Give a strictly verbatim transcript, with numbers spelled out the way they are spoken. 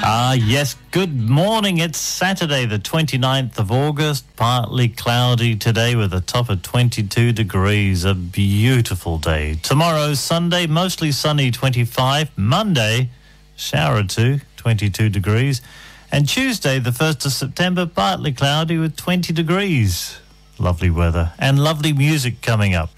Ah, yes, good morning. It's Saturday, the twenty-ninth of August, partly cloudy today with a top of twenty-two degrees. A beautiful day. Tomorrow, Sunday, mostly sunny, twenty-five. Monday, shower or two, twenty-two degrees. And Tuesday, the first of September, partly cloudy with twenty degrees. Lovely weather and lovely music coming up.